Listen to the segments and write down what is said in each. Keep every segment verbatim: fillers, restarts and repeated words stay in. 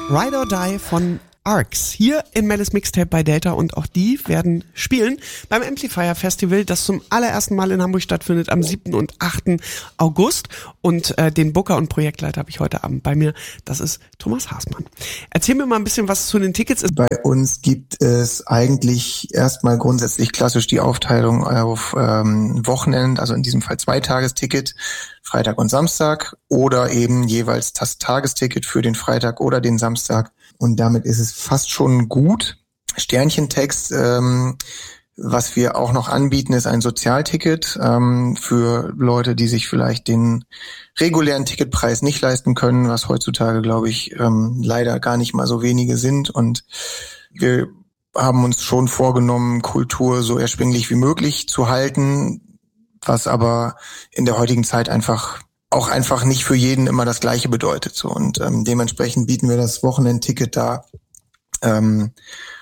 Ride or Die von Arcs. Hier in Mellis Mixtape bei Delta und auch die werden spielen beim Amplifier Festival, das zum allerersten Mal in Hamburg stattfindet am siebten und achten August. Und äh, den Booker und Projektleiter habe ich heute Abend bei mir. Das ist Thomas Haßmann. Erzähl mir mal ein bisschen, was zu den Tickets ist. Bei uns gibt es eigentlich erstmal grundsätzlich klassisch die Aufteilung auf ähm, Wochenend, also in diesem Fall Zweitagesticket, Freitag und Samstag, oder eben jeweils das Tagesticket für den Freitag oder den Samstag. Und damit ist es fast schon gut. Sternchentext, ähm, was wir auch noch anbieten, ist ein Sozialticket ähm, für Leute, die sich vielleicht den regulären Ticketpreis nicht leisten können, was heutzutage, glaube ich, ähm, leider gar nicht mal so wenige sind. Und wir haben uns schon vorgenommen, Kultur so erschwinglich wie möglich zu halten, was aber in der heutigen Zeit einfach auch einfach nicht für jeden immer das Gleiche bedeutet. So. Und ähm, dementsprechend bieten wir das Wochenendticket da ähm,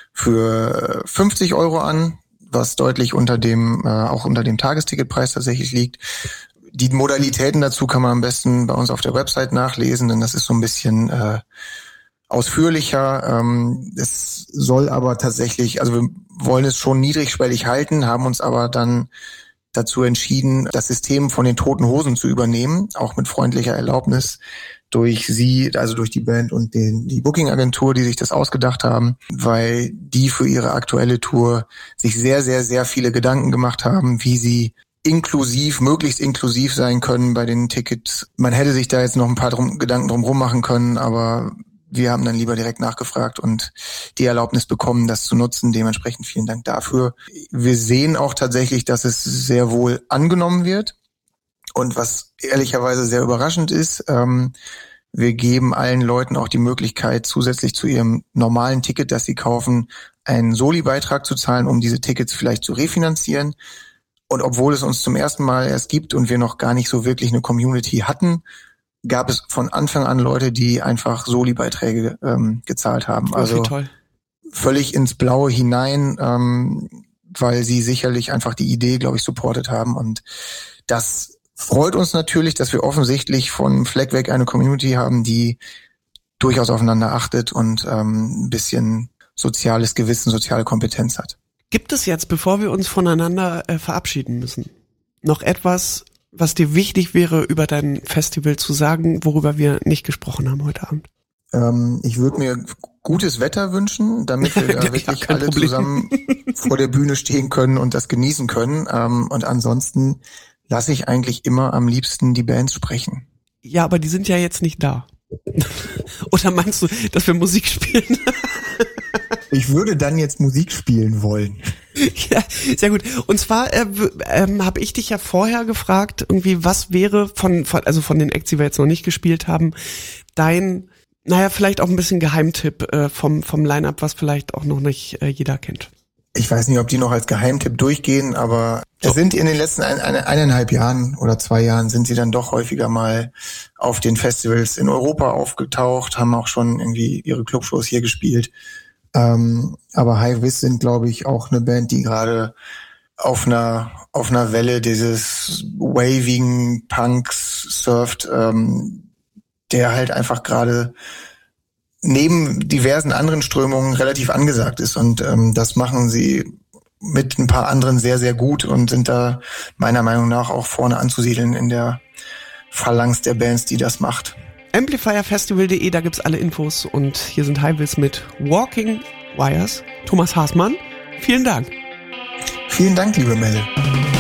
für fünfzig Euro an, was deutlich unter dem, äh, auch unter dem Tagesticketpreis tatsächlich liegt. Die Modalitäten dazu kann man am besten bei uns auf der Website nachlesen, denn das ist so ein bisschen äh, ausführlicher. Ähm, es soll aber tatsächlich, also wir wollen es schon niedrigschwellig halten, haben uns aber dann dazu entschieden, das System von den Toten Hosen zu übernehmen, auch mit freundlicher Erlaubnis durch sie, also durch die Band und den, die Booking-Agentur, die sich das ausgedacht haben, weil die für ihre aktuelle Tour sich sehr, sehr, sehr viele Gedanken gemacht haben, wie sie inklusiv, möglichst inklusiv sein können bei den Tickets. Man hätte sich da jetzt noch ein paar drum, Gedanken drumherum machen können, aber wir haben dann lieber direkt nachgefragt und die Erlaubnis bekommen, das zu nutzen. Dementsprechend vielen Dank dafür. Wir sehen auch tatsächlich, dass es sehr wohl angenommen wird. Und was ehrlicherweise sehr überraschend ist, ähm, wir geben allen Leuten auch die Möglichkeit, zusätzlich zu ihrem normalen Ticket, das sie kaufen, einen Soli-Beitrag zu zahlen, um diese Tickets vielleicht zu refinanzieren. Und obwohl es uns zum ersten Mal erst gibt und wir noch gar nicht so wirklich eine Community hatten, gab es von Anfang an Leute, die einfach Soli-Beiträge ähm, gezahlt haben. Also toll. Völlig ins Blaue hinein, ähm, weil sie sicherlich einfach die Idee, glaube ich, supportet haben. Und das freut uns natürlich, dass wir offensichtlich von Fleck weg eine Community haben, die durchaus aufeinander achtet und ähm, ein bisschen soziales Gewissen, soziale Kompetenz hat. Gibt es jetzt, bevor wir uns voneinander äh, verabschieden müssen, noch etwas, was dir wichtig wäre, über dein Festival zu sagen, worüber wir nicht gesprochen haben heute Abend? Ähm, ich würde mir gutes Wetter wünschen, damit wir da ja, wirklich alle Problem. zusammen vor der Bühne stehen können und das genießen können. Ähm, und ansonsten lasse ich eigentlich immer am liebsten die Bands sprechen. Ja, aber die sind ja jetzt nicht da. Oder meinst du, dass wir Musik spielen? Ich würde dann jetzt Musik spielen wollen. Ja, sehr gut. Und zwar äh, ähm, habe ich dich ja vorher gefragt, irgendwie, was wäre von, von also von den Acts, die wir jetzt noch nicht gespielt haben, dein, naja, vielleicht auch ein bisschen Geheimtipp äh, vom vom Line-Up, was vielleicht auch noch nicht äh, jeder kennt. Ich weiß nicht, ob die noch als Geheimtipp durchgehen, aber so. Es sind in den letzten ein, eine, eineinhalb Jahren oder zwei Jahren sind sie dann doch häufiger mal auf den Festivals in Europa aufgetaucht, haben auch schon irgendwie ihre Clubshows hier gespielt. Ähm, aber High Vis sind, glaube ich, auch eine Band, die gerade auf einer auf einer Welle dieses wavigen Punks surft, ähm, der halt einfach gerade neben diversen anderen Strömungen relativ angesagt ist. Und ähm, das machen sie mit ein paar anderen sehr, sehr gut und sind da meiner Meinung nach auch vorne anzusiedeln in der Phalanx der Bands, die das macht. amplifier festival punkt de, da gibt's alle Infos und hier sind High Vis mit Walking Wires. Thomas Haßmann, vielen Dank. Vielen Dank, liebe Melle.